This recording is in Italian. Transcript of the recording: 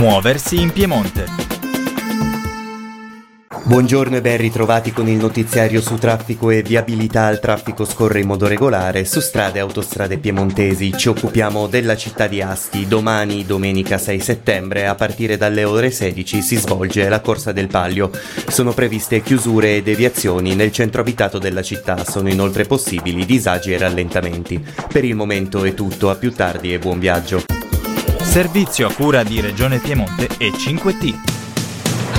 Muoversi in Piemonte. Buongiorno e ben ritrovati con il notiziario su traffico e viabilità. Il traffico scorre in modo regolare su strade e autostrade piemontesi. Ci occupiamo della città di Asti. Domani, domenica 6 settembre, a partire dalle ore 16 si svolge la Corsa del Pallio. Sono previste chiusure e deviazioni nel centro abitato della città. Sono inoltre possibili disagi e rallentamenti. Per il momento è tutto, a più tardi e buon viaggio. Servizio a cura di Regione Piemonte e 5T.